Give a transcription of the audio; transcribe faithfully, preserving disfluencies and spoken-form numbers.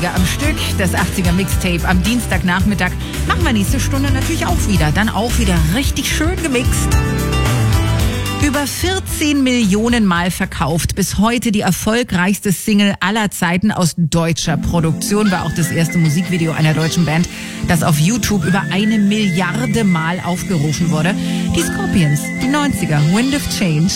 neunziger am Stück, das achtziger Mixtape am Dienstagnachmittag. Machen wir nächste Stunde natürlich auch wieder. Dann auch wieder richtig schön gemixt. Über vierzehn Millionen Mal verkauft. Bis heute die erfolgreichste Single aller Zeiten aus deutscher Produktion. War auch das erste Musikvideo einer deutschen Band, das auf YouTube über eine Milliarde Mal aufgerufen wurde. Die Scorpions, die neunziger, Wind of Change.